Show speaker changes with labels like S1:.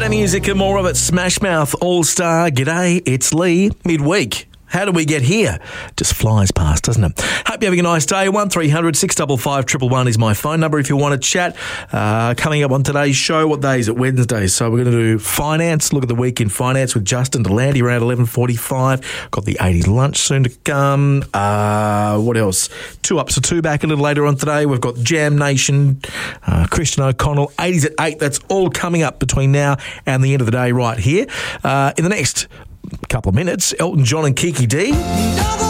S1: Friday music and more of it. Smash Mouth All-Star. G'day, it's Lee. Midweek. How do we get here? Just flies past, doesn't it? Hope you're having a nice day. 1300 655 111 is my phone number if you want to chat. Coming up on today's show, what day is it? Wednesday. So we're going to do finance, look at the week in finance with Justin Delandy around 11:45. Got the 80s lunch soon to come. What else? 2 Ups or 2 Back a little later on today. We've got Jam Nation, Christian O'Connell, 80s at 8. That's all coming up between now and the end of the day right here. In the next couple of minutes, Elton John and Kiki D.